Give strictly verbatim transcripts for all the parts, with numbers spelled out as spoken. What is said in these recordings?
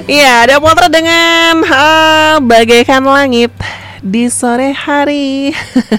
Iya, ada potret dengan uh, bagaikan langit di sore hari.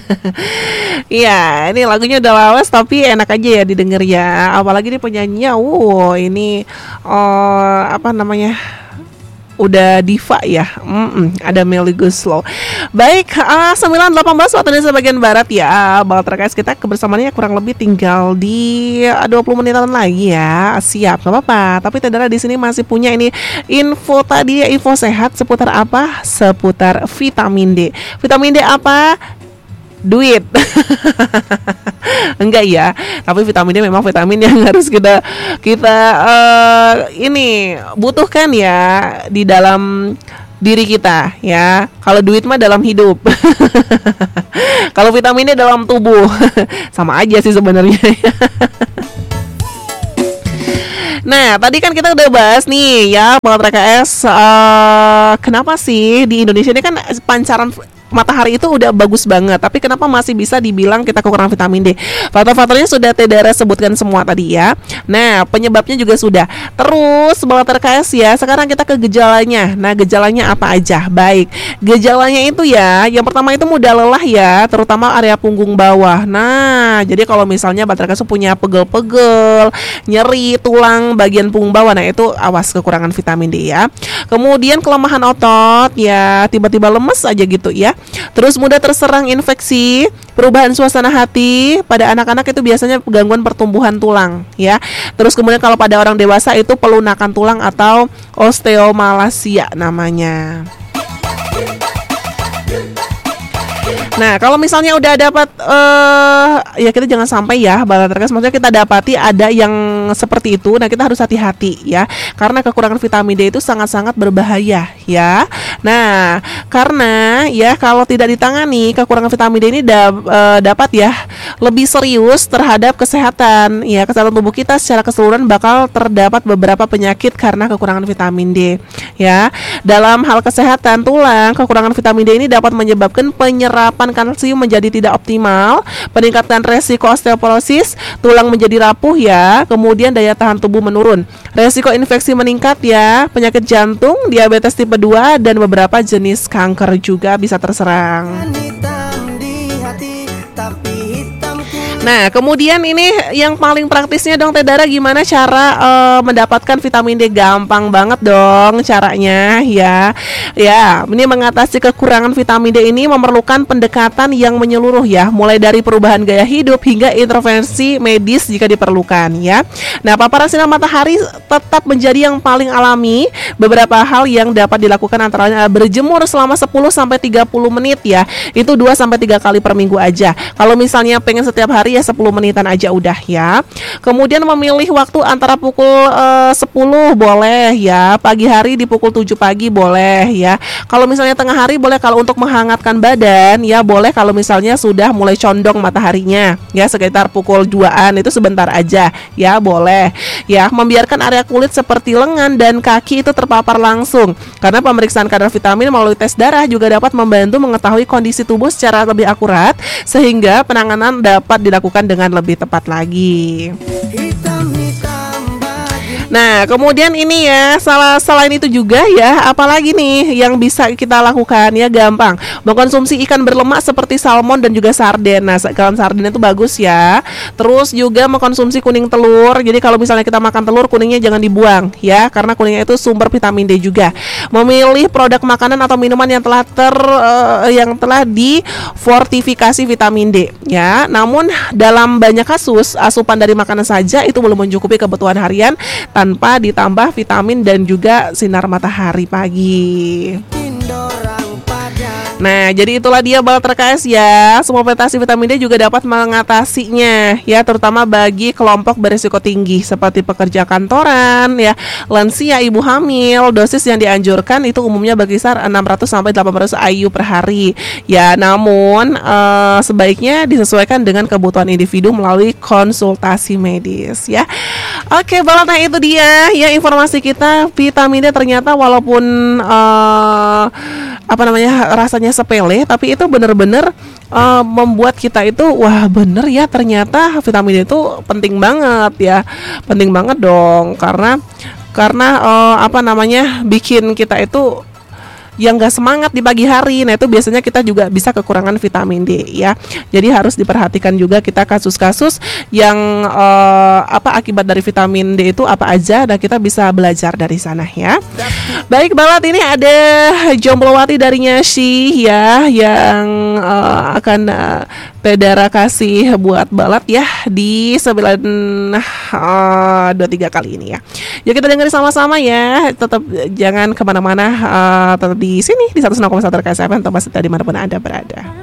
Iya, ini lagunya udah lawas tapi enak aja ya didengar ya. Apalagi nih penyanyinya, wow ini uh, apa namanya? Udah diva ya. Mm-mm, ada Melly Goeslaw. Baik, uh, sembilan delapan belas waktu Indonesia bagian barat ya. Bakal terkait kita kebersamaannya kurang lebih tinggal di uh, dua puluh menitan lagi ya. Siap, enggak apa-apa. Tapi Tedara di sini masih punya ini info tadi, info sehat seputar apa? Seputar vitamin D. Vitamin D apa? Duit. Enggak ya, tapi vitamin D memang vitamin yang harus kita kita uh, ini butuhkan ya di dalam diri kita ya. Kalau duit mah dalam hidup. Kalau vitamin D dalam tubuh. Sama aja sih sebenarnya. Nah, tadi kan kita udah bahas nih ya, Banget R K S, uh, kenapa sih di Indonesia ini kan pancaran matahari itu udah bagus banget, tapi kenapa masih bisa dibilang kita kekurangan vitamin D? Faktor-faktornya sudah Tedara sebutkan semua tadi ya. Nah, penyebabnya juga sudah. Terus Banget R K S ya, sekarang kita ke gejalanya. Nah, gejalanya apa aja? Baik, gejalanya itu ya, yang pertama itu mudah lelah ya, terutama area punggung bawah. Nah, jadi kalau misalnya Banget R K S punya pegel-pegel, nyeri tulang bagian punggung bawah, nah itu awas kekurangan vitamin D ya. Kemudian kelemahan otot ya, tiba-tiba lemes aja gitu ya. Terus mudah terserang infeksi, perubahan suasana hati pada anak-anak itu biasanya gangguan pertumbuhan tulang ya. Terus kemudian kalau pada orang dewasa itu pelunakan tulang atau osteomalacia namanya. Nah, kalau misalnya udah dapat uh, ya kita jangan sampai ya Banget R K S, maksudnya kita dapati ada yang seperti itu. Nah, kita harus hati-hati ya, karena kekurangan vitamin D itu sangat-sangat berbahaya ya. Nah, karena ya kalau tidak ditangani kekurangan vitamin D ini da, uh, dapat ya lebih serius terhadap kesehatan ya, kesehatan tubuh kita secara keseluruhan bakal terdapat beberapa penyakit karena kekurangan vitamin D ya. Dalam hal kesehatan tulang, kekurangan vitamin D ini dapat menyebabkan penyerapan kalsium menjadi tidak optimal, peningkatan resiko osteoporosis, tulang menjadi rapuh ya, kemudian daya tahan tubuh menurun, resiko infeksi meningkat ya, penyakit jantung, diabetes tipe dua, dan beberapa jenis kanker juga bisa terserang. Nah, kemudian ini yang paling praktisnya dong Tedara, gimana cara uh, mendapatkan vitamin D? Gampang banget dong caranya ya. Ya, ini mengatasi kekurangan vitamin D ini memerlukan pendekatan yang menyeluruh ya, mulai dari perubahan gaya hidup hingga intervensi medis jika diperlukan ya. Nah, paparan sinar matahari tetap menjadi yang paling alami. Beberapa hal yang dapat dilakukan antaranya berjemur selama sepuluh sampai tiga puluh menit ya. Itu dua sampai tiga kali per minggu aja. Kalau misalnya pengen setiap hari ya sepuluh menitan aja udah ya. Kemudian memilih waktu antara pukul uh, sepuluh boleh ya, pagi hari di pukul tujuh pagi boleh ya. Kalau misalnya tengah hari boleh, kalau untuk menghangatkan badan ya boleh kalau misalnya sudah mulai condong mataharinya ya, sekitar pukul duaan itu sebentar aja ya boleh ya. Membiarkan area kulit seperti lengan dan kaki itu terpapar langsung, karena pemeriksaan kadar vitamin melalui tes darah juga dapat membantu mengetahui kondisi tubuh secara lebih akurat, sehingga penanganan dapat dilakukan dengan lebih tepat lagi. Nah, kemudian ini ya, salah selain itu juga ya, apalagi nih yang bisa kita lakukan ya, gampang. Mengkonsumsi ikan berlemak seperti salmon dan juga sarden. Nah, ikan sarden itu bagus ya. Terus juga mengkonsumsi kuning telur. Jadi kalau misalnya kita makan telur, kuningnya jangan dibuang ya, karena kuningnya itu sumber vitamin D juga. Memilih produk makanan atau minuman yang telah ter uh, yang telah difortifikasi vitamin D ya. Namun dalam banyak kasus asupan dari makanan saja itu belum mencukupi kebutuhan harian tanpa ditambah vitamin dan juga sinar matahari pagi. Nah, jadi itulah dia Banget R K S ya. Suplementasi vitamin D juga dapat mengatasinya ya, terutama bagi kelompok berisiko tinggi seperti pekerja kantoran ya, lansia, ibu hamil. Dosis yang dianjurkan itu umumnya berkisar enam ratus sampai delapan ratus I U per hari ya. Namun uh, sebaiknya disesuaikan dengan kebutuhan individu melalui konsultasi medis ya. Oke, Banget, nah itu dia ya informasi kita. Vitamin D ternyata walaupun uh, apa namanya rasanya sepele, tapi itu benar-benar uh, membuat kita itu wah bener ya, ternyata vitamin D itu penting banget ya, penting banget dong, karena karena uh, apa namanya bikin kita itu yang gak semangat di pagi hari. Nah itu biasanya kita juga bisa kekurangan vitamin D ya. Jadi harus diperhatikan juga kita kasus-kasus yang uh, apa akibat dari vitamin D itu apa aja, dan kita bisa belajar dari sana ya. Baik Balat, ini ada Jomblowati dari Nyashi ya, yang uh, akan uh, Tedara kasih buat Balat ya di sembilan dua tiga kali ini ya. Yuk kita dengerin sama-sama ya. Tetap jangan kemana-mana, uh, tetap di sini di seratus enam koma satu R K S F M, tempat dimanapun Anda berada.